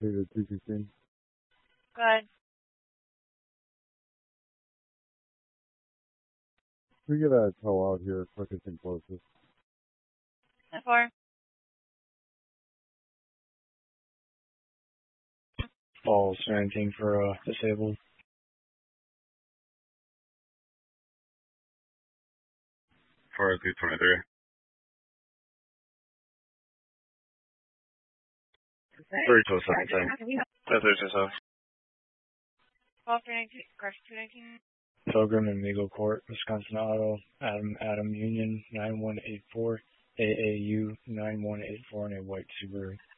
to 216. Good. We get a tow out here, quickest and closest. 4. Falls 19 for disabled. 40223. 3217. 3217. 12 for 19, crush 219. Pilgrim and Meagle Court, Wisconsin Auto, Adam Union 9184, AAU 9184, and a white Subaru.